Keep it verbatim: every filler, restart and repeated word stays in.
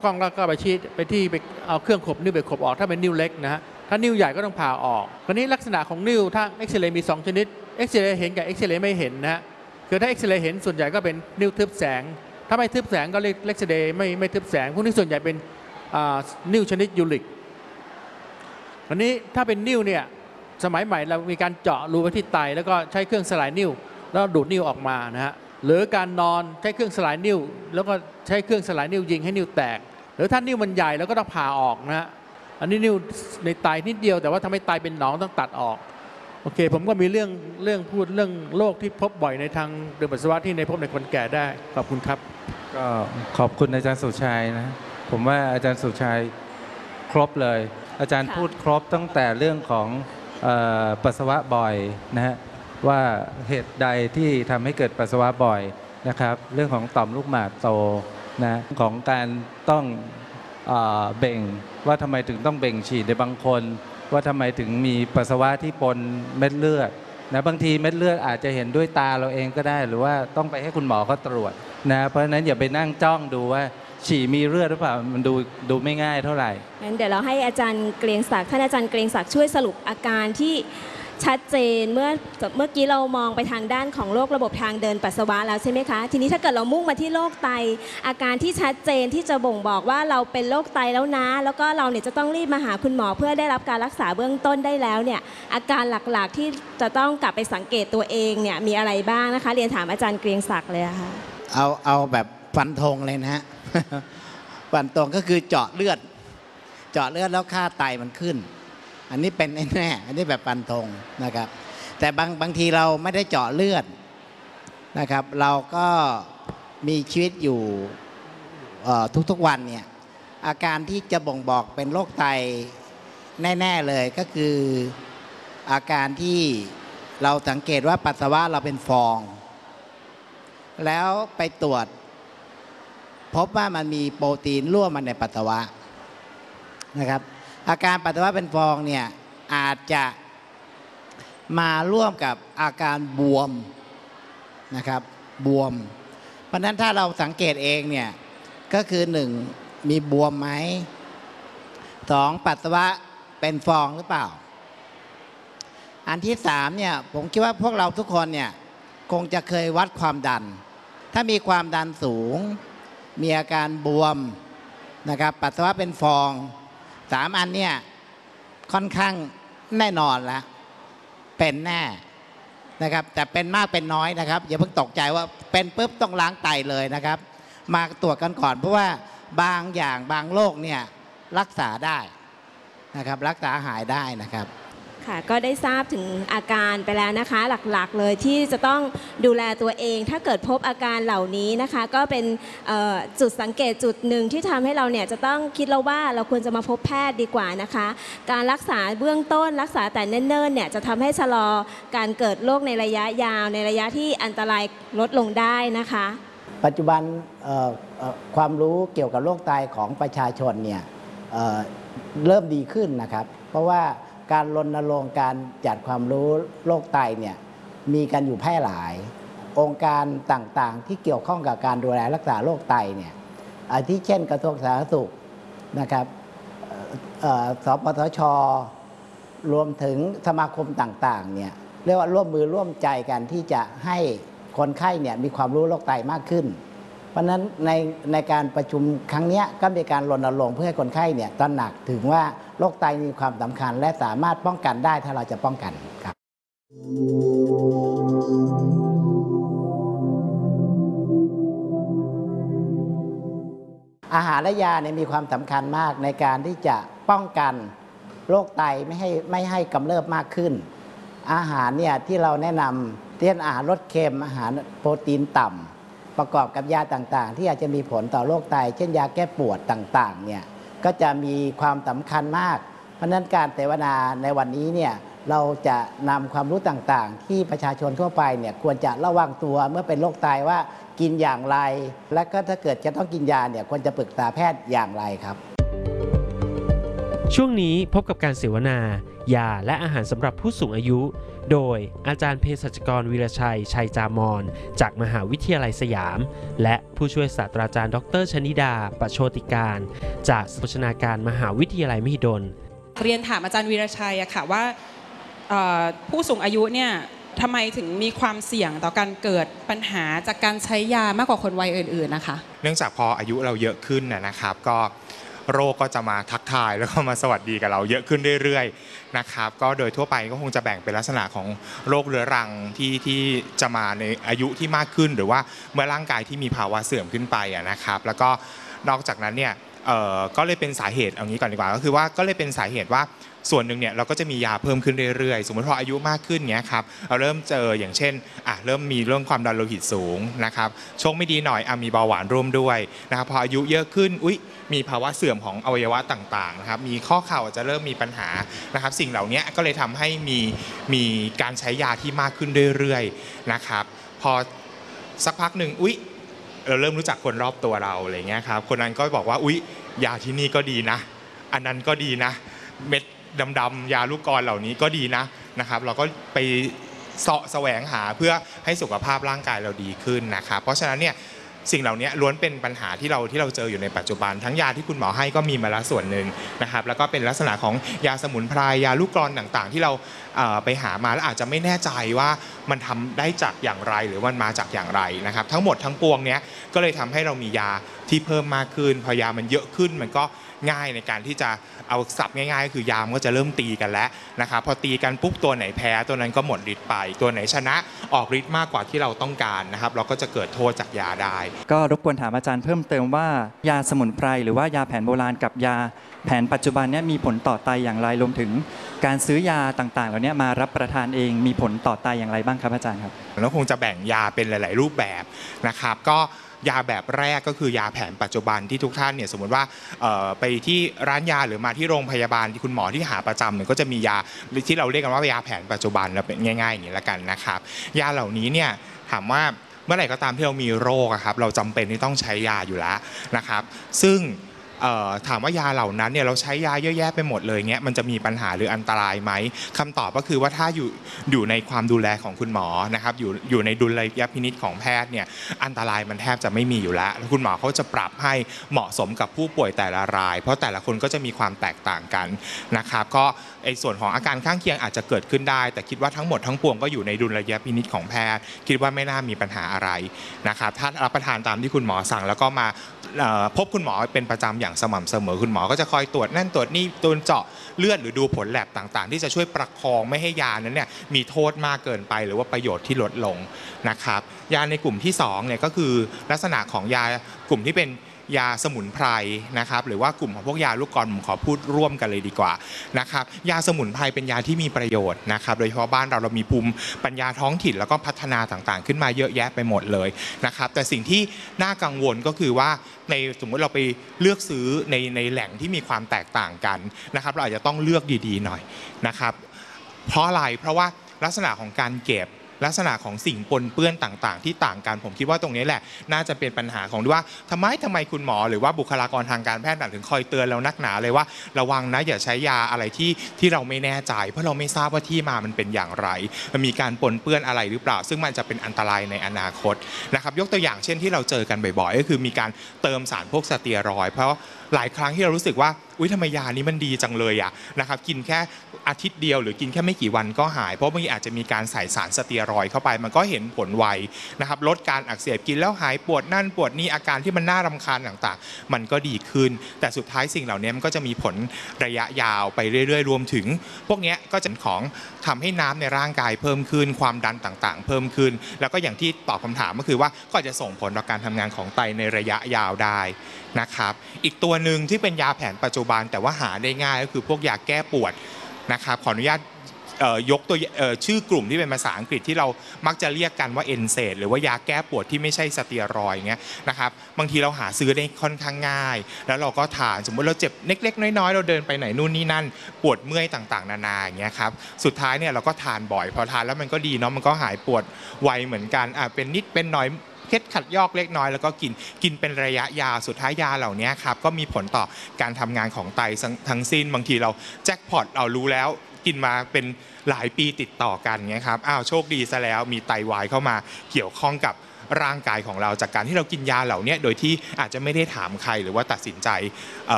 กล้องแล้วก็ไปชี้ไปที่ไปเอาเครื่องขบนิ้วไปขบออกถ้าเป็นนิ้วเล็กนะฮะถ้านิ้วใหญ่ก็ต้องผ่าออกคราวนี้ลักษณะของนิ้วถ้าเอ็กซเรย์มีสองชนิดเอ็กซเรย์เห็นกับเอ็กซเรย์ไม่เห็นนะฮะคือถ้าเอ็กซเรย์เห็นส่วนใหญ่ก็เป็นนิ้วทึบแสงถ้าไม่ทึบแสงก็เรียกเอ็กซเรย์ไม่ไม่ทึบแสงพวกนี้ส่วนใหญ่เป็นนิ้วชนิดยูริกวันนี้ถ้าเป็นนิ้วเนี่ยสมัยใหม่เรามีการเจาะรูไปที่ไตแล้วก็ใช้เครื่องสลายนิ้วแล้วดูดนิ้วออกมานะฮะหรือการนอนใช้เครื่องสลายนิ้วแล้วก็ใช้เครื่องสลายนิ้วยิงให้นิ้วแตกหรือถ้านิ้วมันใหญ่แล้วก็ต้องผ่าออกนะฮะอันนี้นิ้วในไตนิดเดียวแต่ว่าทำให้ไตเป็นหนองต้องตัดออกโอเคผมก็มีเรื่องเรื่องพูดเรื่องโรคที่พบบ่อยในทางเดินปัสสาวะที่ในพบในคนแก่ได้ขอบคุณครับก็ขอบคุณอาจารย์สุชัยนะผมว่าอาจารย์สุชัยครบเลยอาจารย์พูดครบตั้งแต่เรื่องของปัสสาวะบ่อยนะฮะว่าเหตุใดที่ทำให้เกิดปัสสาวะบ่อยนะครับเรื่องของต่อมลูกหมากโตนะของการต้องเอ่อเบ่งว่าทำไมถึงต้องเบ่งฉีดในบางคนว่าทำไมถึงมีปัสสาวะที่ปนเม็ดเลือดนะบางทีเม็ดเลือดอาจจะเห็นด้วยตาเราเองก็ได้หรือว่าต้องไปให้คุณหมอเขาตรวจนะเพราะฉะนั้นอย่าไปนั่งจ้องดูว่าฉี่มีเลือดหรือเปล่ามันดูดูไม่ง่ายเท่าไหร่งั้นเดี๋ยวเราให้อาจารย์เกรียงศักดิ์ท่านอาจารย์เกรียงศักดิ์ช่วยสรุปอาการที่ชัดเจนเมื่อเมื่อกี้เรามองไปทางด้านของโรคระบบทางเดินปัสสาวะแล้วใช่ไหมคะทีนี้ถ้าเกิดเรามุ่งมาที่โรคไตอาการที่ชัดเจนที่จะบ่งบอกว่าเราเป็นโรคไตแล้วนะแล้วก็เราเนี่ยจะต้องรีบมาหาคุณหมอเพื่อได้รับการรักษาเบื้องต้นได้แล้วเนี่ยอาการหลักๆที่จะต้องกลับไปสังเกตตัวเองเนี่ยมีอะไรบ้างนะคะเรียนถามอาจารย์เกรียงศักดิ์เลยค่ะเอาเอาแบบฟันธงเลยนะฮะ ฟันธงก็คือเจาะเลือดเจาะเลือดแล้วค่าไตมันขึ้นอันนี้เป็นแน่อันนี้แบบฟันธงนะครับแต่บางบางทีเราไม่ได้เจาะเลือดนะครับเราก็มีชีวิตอยู่ทุกๆวันเนี่ยอาการที่จะบ่งบอกเป็นโรคไตแน่ๆเลยก็คืออาการที่เราสังเกตว่าปัสสาวะเราเป็นฟองแล้วไปตรวจพบว่ามันมีโปรตีนร่วมมาในปัสสาวะนะครับอาการปัสสาวะเป็นฟองเนี่ยอาจจะมาร่วมกับอาการบวมนะครับบวมเพราะนั้นถ้าเราสังเกตเองเนี่ยก็คือหนึ่งมีบวมไหมสองปัสสาวะเป็นฟองหรือเปล่าอันที่สามเนี่ยผมคิดว่าพวกเราทุกคนเนี่ยคงจะเคยวัดความดันถ้ามีความดันสูงมีอาการบวมนะครับปัสสาวะเป็นฟองสามอันเนี่ยค่อนข้างแน่นอนแล้วเป็นแน่นะครับแต่เป็นมากเป็นน้อยนะครับอย่าเพิ่งตกใจว่าเป็นปุ๊บต้องล้างไตเลยนะครับมาตรวจกันก่อนเพราะว่าบางอย่างบางโรคเนี่ยรักษาได้นะครับรักษาหายได้นะครับค่ะก็ได้ทราบถึงอาการไปแล้วนะคะหลักๆเลยที่จะต้องดูแลตัวเองถ้าเกิดพบอาการเหล่านี้นะคะก็เป็นจุดสังเกตจุดหนึ่งที่ทำให้เราเนี่ยจะต้องคิดแล้วว่าเราควรจะมาพบแพทย์ดีกว่านะคะการรักษาเบื้องต้นรักษาแต่เนิ่นๆเนี่ยจะทำให้ชะลอการเกิดโรคในระยะยาวในระยะที่อันตรายลดลงได้นะคะปัจจุบันความรู้เกี่ยวกับโรคไตของประชาชนเนี่ยเ, เริ่มดีขึ้นนะครับเพราะว่าการรณรงค์การจัดความรู้โรคไตเนี่ยมีกันอยู่แพร่หลายองค์การต่างๆที่เกี่ยวข้องกับการดูแลรักษาโรคไตเนี่ยอาทิเช่นกระทรวงสาธารณสุขนะครับสปสช.รวมถึงสมาคมต่างๆเนี่ยเรียกว่าร่วมมือร่วมใจกันที่จะให้คนไข้เนี่ยมีความรู้โรคไตมากขึ้นเพราะฉะนั้นในในการประชุมครั้งนี้ก็มีการรณรงค์เพื่อให้คนไข้เนี่ยตระหนักถึงว่าโรคไตมีความสำคัญและสามารถป้องกันได้ถ้าเราจะป้องกันครับอาหารและยาเนี่ยมีความสำคัญมากในการที่จะป้องกันโรคไตไม่ให้ไม่ให้กำเริบมากขึ้นอาหารเนี่ยที่เราแนะนำเช่นอาหารรสเค็มอาหารโปรตีนต่ำประกอบกับยาต่างๆที่อาจจะมีผลต่อโรคไตเช่นยาแก้ปวดต่างๆเนี่ยก็จะมีความสำคัญมากเพราะฉะนั้นการเสวนาในวันนี้เนี่ยเราจะนำความรู้ต่างๆที่ประชาชนทั่วไปเนี่ยควรจะระวังตัวเมื่อเป็นโรคไตว่ากินอย่างไรและก็ถ้าเกิดจะต้องกินยาเนี่ยควรจะปรึกษาแพทย์อย่างไรครับช่วงนี้พบกับการเสวนา ยาและอาหารสำหรับผู้สูงอายุ โดยอาจารย์เภสัชกรวีรชัย ชัยจามรจากมหาวิทยาลัยสยาม และผู้ช่วยศาสตราจารย์ดรชนิดา ปโชติการจากโภชนาการมหาวิทยาลัยมหิดลเรียนถามอาจารย์วีรชัยอะค่ะว่าผู้สูงอายุเนี่ยทำไมถึงมีความเสี่ยงต่อการเกิดปัญหาจากการใช้ยามากกว่าคนวัยอื่นๆนะคะเนื่องจากพออายุเราเยอะขึ้นนะครับก็โรคก็จะมาทักทายแล้วก็มาสวัสดีกับเราเยอะขึ้นเรื่อยๆนะครับก็โดยทั่วไปก็คงจะแบ่งเป็นลักษณะของโรคเรื้อรังที่ที่จะมาในอายุที่มากขึ้นหรือว่าเมื่อร่างกายที่มีภาวะเสื่อมขึ้นไปนะครับแล้วก็นอกจากนั้นเนี่ยก็เลยเป็นสาเหตุเอางี้ก่อนดีกว่าก็คือว่าก็เลยเป็นสาเหตุว่าส่วนหนึ่งเนี่ยเราก็จะมียาเพิ่มขึ้นเรื่อยๆสมมติพออายุมากขึ้นเงี้ยครับเราเริ่มเจออย่างเช่นอ่ะเริ่มมีเรื่องความดันโลหิตสูงนะครับโชคไม่ดีหน่อยอ่ะมีเบาหวานร่วมด้วยนะครับพออายุเยอะขึ้นอุ๊ยมีภาวะเสื่อมของอวัยวะต่างๆนะครับมีข้อเข่าจะเริ่มมีปัญหานะครับสิ่งเหล่านี้ก็เลยทำให้มีมีการใช้ยาที่มากขึ้นเรื่อยๆนะครับพอสักพักหนึ่งอุ๊ยเราเริ่มรู้จักคนรอบตัวเราอะไรเงี้ยครับคนนั้นก็บอกว่าอุ๊ยยาที่นี่ก็ดีนะอันนั้นก็ดีนะเม็ดดำๆยาลูกกรเหล่านี้ก็ดีนะนะครับเราก็ไปเสาะแสวงหาเพื่อให้สุขภาพร่างกายเราดีขึ้นนะครับเพราะฉะนั้นเนี่ยสิ่งเหล่านี้ล้วนเป็นปัญหาที่เราที่เราเจออยู่ในปัจจุบันทั้งยาที่คุณหมอให้ก็มีมาแล้วส่วนหนึ่งนะครับแล้วก็เป็นลักษณะของยาสมุนไพรยาลูกกรต่างๆที่เราไปหามาแล้วอาจจะไม่แน่ใจว่ามันทำได้จากอย่างไรหรือมันมาจากอย่างไรนะครับทั้งหมดทั้งปวงเนี้ยก็เลยทำให้เรามียาที่เพิ่มมากขึ้นพอยามันเยอะขึ้นมันก็ง่ายในการที่จะเอาศัพท์ง่ายๆก็คือยามก็จะเริ่มตีกันแล้วนะครับพอตีกันปุ๊บตัวไหนแพ้ตัวนั้นก็หมดฤทธิ์ไปตัวไหนชนะออกฤทธิ์มากกว่าที่เราต้องการนะครับเราก็จะเกิดโทษจากยาได้ก็รบกวนถามอาจารย์เพิ่มเติมว่ายาสมุนไพรหรือว่ายาแผนโบราณกับยาแผนปัจจุบันนี้มีผลต่อไตอย่างไรรวมถึงการซื้อยาต่างๆเหล่านี้มารับประทานเองมีผลต่อไตอย่างไรบ้างครับอาจารย์ครับแล้วคงจะแบ่งยาเป็นหลายๆรูปแบบนะครับก็ยาแบบแรกก็คือยาแผนปัจจุบันที่ทุกท่านเนี่ยสมมติว่าไปที่ร้านยาหรือมาที่โรงพยาบาลที่คุณหมอที่หาประจำเนี่ยก็จะมียาที่เราเรียกกันว่ายาแผนปัจจุบันแล้วเป็นง่ายๆอย่างนี้ละกันนะครับยาเหล่านี้เนี่ยถามว่าเมื่อไหร่ก็ตามที่เรามีโรคครับเราจำเป็นที่ต้องใช้ยาอยู่แล้วนะครับซึ่งถามว่ายาเหล่านั้นเนี่ยเราใช้ยาเยอะแยะไปหมดเลยเงี้ยมันจะมีปัญหาหรืออันตรายไหมคำตอบก็คือว่าถ้าอยู่อยู่ในความดูแลของคุณหมอนะครับอยู่อยู่ในดุลยพินิจของแพทย์เนี่ยอันตรายมันแทบจะไม่มีอยู่แล้วคุณหมอเขาจะปรับให้เหมาะสมกับผู้ป่วยแต่ละรายเพราะแต่ละคนก็จะมีความแตกต่างกันนะครับก็ไอ้ส่วนของอาการข้างเคียงอาจจะเกิดขึ้นได้แต่คิดว่าทั้งหมดทั้งปวงก็อยู่ในดุลยพินิจของแพทย์คิดว่าไม่น่ามีปัญหาอะไรนะครับถ้ารับประทานตามที่คุณหมอสั่งแล้วก็มาพบคุณหมอเป็นประจำอย่างสม่ำเสมอคุณหมอก็จะคอยตรวจนั่นตรวจนี่ตรวจเจาะเลือดหรือดูผลแลบต่างๆที่จะช่วยประคองไม่ให้ยานั้นเนี่ยมีโทษมากเกินไปหรือว่าประโยชน์ที่ลดลงนะครับยาในกลุ่มที่สองเนี่ยก็คือลักษณะของยากลุ่มที่เป็นยาสมุนไพรนะครับหรือว่ากลุ่มของพวกยาลูกกรผมขอพูดร่วมกันเลยดีกว่านะครับยาสมุนไพรเป็นยาที่มีประโยชน์นะครับโดยเฉพาะบ้านเราเรามีภูมิปัญญาท้องถิ่นแล้วก็พัฒนาต่างๆขึ้นมาเยอะแยะไปหมดเลยนะครับแต่สิ่งที่น่ากังวลก็คือว่าในสมมติเราไปเลือกซื้อในในแหล่งที่มีความแตกต่างกันนะครับเราอาจจะต้องเลือกดีๆหน่อยนะครับเพราะอะไรเพราะว่าลักษณะของการเก็บลักษณะของสิ่งปนเปื้อนต่างๆที่ต่างกันผมคิดว่าตรงนี้แหละน่าจะเป็นปัญหาของว่าทำไมทำไมคุณหมอหรือว่าบุคลากรทางการแพทย์ถึงคอยเตือนเรานักหนาเลยว่าระวังนะอย่าใช้ยาอะไรที่ที่เราไม่แน่ใจเพราะเราไม่ทราบว่าที่มามันเป็นอย่างไรมันมีการปนเปื้อนอะไรหรือเปล่าซึ่งมันจะเป็นอันตรายในอนาคตนะครับยกตัวอย่างเช่นที่เราเจอกันบ่อยๆก็คือมีการเติมสารพวกสเตียรอยด์เพราะหลายครั้งที่เรารู้สึกว่าอุ๊ยทำไมยานี้มันดีจังเลยอะนะครับกินแค่อาทิตย์เดียวหรือกินแค่ไม่กี่วันก็หายเพราะบางทีอาจจะมีการใส่สารสเตียรอยด์เข้าไปมันก็เห็นผลไวนะครับลดการอักเสบกินแล้วหายปวดนั่นปวดนี่อาการที่มันน่ารำคาญต่างๆมันก็ดีขึ้นแต่สุดท้ายสิ่งเหล่านี้มันก็จะมีผลระยะยาวไปเรื่อยๆรวมถึงพวกนี้ก็จะของทำให้น้ำในร่างกายเพิ่มขึ้นความดันต่างๆเพิ่มขึ้นแล้วก็อย่างที่ตอบคำถามก็คือว่าก็จะส่งผลต่อการทำงานของไตในระยะยาวได้นะครับอีกตัวหนึ่งที่เป็นยาแผนปัจจุบันแต่ว่าหาได้ง่ายก็คือพวกยาแก้ปวดนะครับขออนุญาตยกตัวชื่อกลุ่มที่เป็นภาษาอังกฤษที่เรามักจะเรียกกันว่าเอนเซดหรือว่ายาแก้ปวดที่ไม่ใช่สเตียรอยด์เงี้ยนะครับบางทีเราหาซื้อได้ค่อนข้างง่ายแล้วเราก็ทานสมมติเราเจ็บเล็กๆน้อยๆเราเดินไปไหนนู่นนี่นั่นปวดเมื่อยต่างๆนานาอย่างเงี้ยครับสุดท้ายเนี่ยเราก็ทานบ่อยพอทานแล้วมันก็ดีเนาะมันก็หายปวดไวเหมือนกันอ่ะเป็นนิดเป็นหน่อยเคล็ดขัดยอกเล็กน้อยแล้วก็กินกินเป็นระยะยาวสุดท้ายยาเหล่านี้ครับก็มีผลต่อการทำงานของไตทั้งสิ้นบางทีเราแจ็คพอตเรารู้แล้วกินมาเป็นหลายปีติดต่อกันเงี้ยครับอ้าวโชคดีซะแล้วมีไตวายเข้ามาเกี่ยวข้องกับร่างกายของเราจากการที่เรากินยาเหล่านี้โดยที่อาจจะไม่ได้ถามใครหรือว่าตัดสินใจ